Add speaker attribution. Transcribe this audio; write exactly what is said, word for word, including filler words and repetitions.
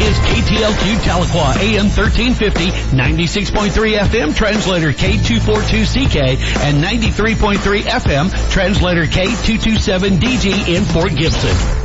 Speaker 1: is K T L Q Tahlequah, A M thirteen fifty, ninety-six point three F M, translator K two forty-two C K, and ninety-three point three F M, translator K two twenty-seven D G in Fort Gibson.